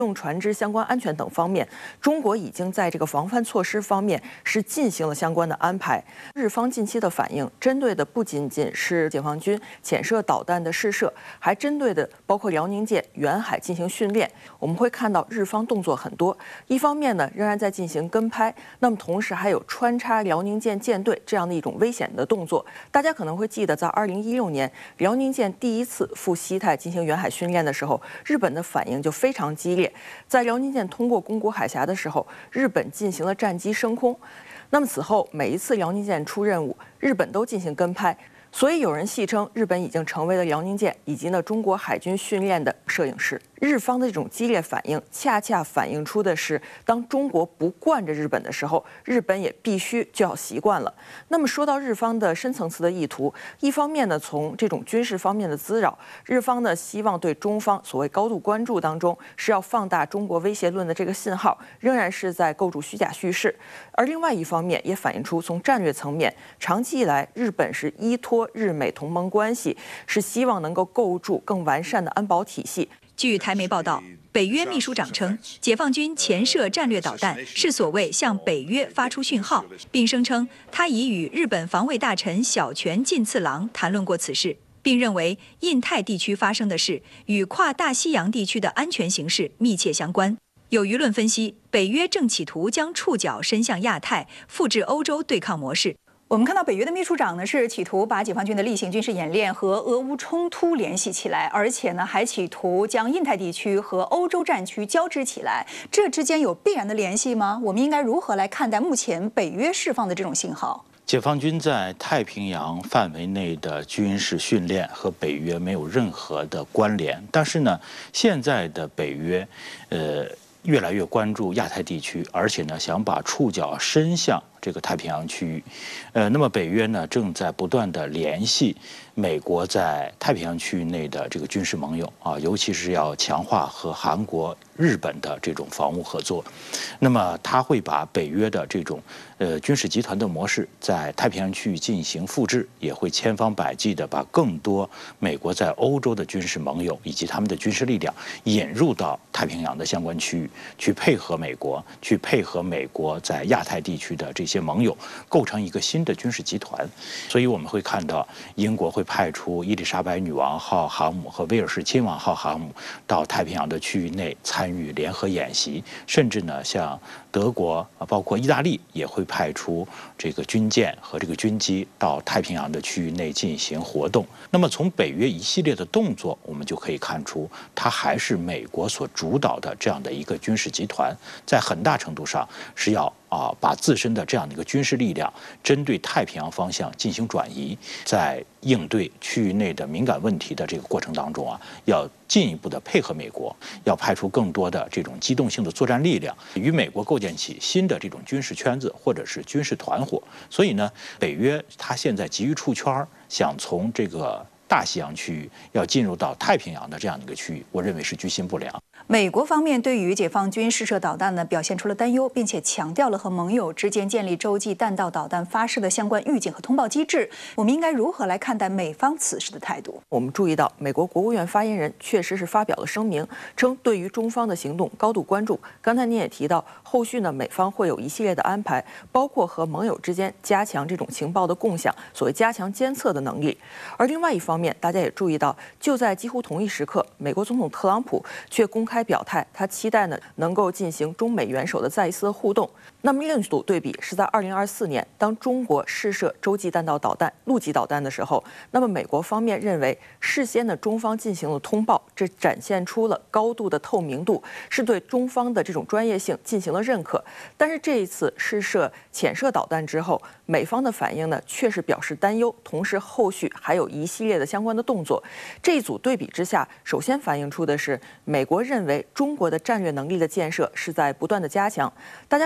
用船只相关安全等方面，中国已经在这个防范措施方面是进行了相关的安排。日方近期的反应，针对的不仅仅是解放军潜射导弹的试射，还针对的包括辽宁舰远海进行训练。我们会看到日方动作很多，一方面呢仍然在进行跟拍，那么同时还有穿插辽宁舰舰队这样的一种危险的动作。大家可能会记得，在2016年辽宁舰第一次赴西太进行远海训练的时候，日本的反应就非常激烈。在辽宁舰通过宫古海峡的时候，日本进行了战机升空。那么此后每一次辽宁舰出任务，日本都进行跟拍。所以有人戏称，日本已经成为了辽宁舰以及中国海军训练的摄影师。日方的这种激烈反应，恰恰反映出的是，当中国不惯着日本的时候，日本也必须就要习惯了。那么说到日方的深层次的意图，一方面呢，从这种军事方面的滋扰，日方呢希望对中方所谓高度关注当中是要放大中国威胁论的这个信号，仍然是在构筑虚假叙事。而另外一方面也反映出，从战略层面，长期以来日本是依托日美同盟关系，是希望能够构筑更完善的安保体系。 据台媒报道，北约秘书长称，解放军潜射战略导弹是所谓向北约发出讯号，并声称他已与日本防卫大臣小泉进次郎谈论过此事，并认为印太地区发生的事与跨大西洋地区的安全形势密切相关。有舆论分析，北约正企图将触角伸向亚太，复制欧洲对抗模式。我们看到北约的秘书长呢是企图把解放军的例行军事演练和俄乌冲突联系起来，而且呢还企图将印太地区和欧洲战区交织起来，这之间有必然的联系吗？我们应该如何来看待目前北约释放的这种信号？ 解放军在太平洋范围内的军事训练和北约没有任何的关联，但是呢，现在的北约，越来越关注亚太地区，而且呢想把触角伸向这个太平洋区域，那么北约呢正在不断的联系美国在太平洋区域内的这个军事盟友啊，尤其是要强化和韩国、日本的这种防务合作。那么他会把北约的这种军事集团的模式在太平洋区域进行复制，也会千方百计的把更多美国在欧洲的军事盟友以及他们的军事力量引入到太平洋的相关区域，去配合美国，去配合美国在亚太地区的这些盟友，构成一个新的军事集团。所以我们会看到，英国会派出伊丽莎白女王号航母和威尔士亲王号航母到太平洋的区域内参与联合演习，甚至呢，像德国包括意大利也会派出这个军舰和这个军机到太平洋的区域内进行活动。那么从北约一系列的动作，我们就可以看出，它还是美国所主导的这样的一个军事集团，在很大程度上是要把自身的这样的一个军事力量针对太平洋方向进行转移，在应对区域内的敏感问题的这个过程当中要进一步的配合美国，要派出更多的这种机动性的作战力量，与美国构建起新的这种军事圈子或者是军事团伙。所以呢，北约它现在急于出圈，想从这个大西洋区域要进入到太平洋的这样的一个区域，我认为是居心不良。 美国方面对于解放军试射导弹呢表现出了担忧，并且强调了和盟友之间建立洲际弹道导弹发射的相关预警和通报机制。我们应该如何来看待美方此时的态度？ 我们注意到，美国国务院发言人确实是发表了声明，称对于中方的行动高度关注。刚才您也提到，后续呢美方会有一系列的安排，包括和盟友之间加强这种情报的共享，所谓加强监测的能力。而另外一方面，大家也注意到，就在几乎同一时刻，美国总统特朗普却公开表态，他期待呢能够进行中美元首的再一次的互动。那么另一组对比是在2024年，当中国试射洲际弹道导弹、陆基导弹的时候，那么美国方面认为事先的中方进行了通报，这展现出了高度的透明度，是对中方的这种专业性进行了认可。但是这一次试射潜射导弹之后，美方的反应呢确实表示担忧，同时后续还有一系列的相关的动作。这一组对比之下，首先反映出的是美国认为中国的战略能力的建设是在不断的加强。大家可能会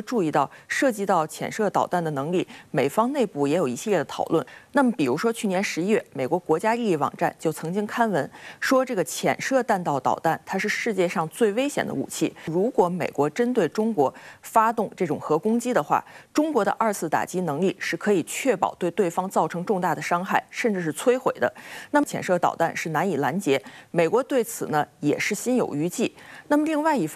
注意到，涉及到潜射导弹的能力，美方内部也有一系列的讨论。那么，比如说去年11月，美国国家利益网站就曾经刊文说，这个潜射弹道导弹它是世界上最危险的武器。如果美国针对中国发动这种核攻击的话，中国的2次打击能力是可以确保对对方造成重大的伤害，甚至是摧毁的。那么，潜射导弹是难以拦截，美国对此呢也是心有余悸。那么，另外一方